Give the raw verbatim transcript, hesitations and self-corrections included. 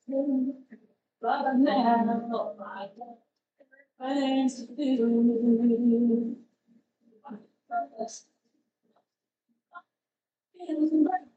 But now I got things to do. Feels right.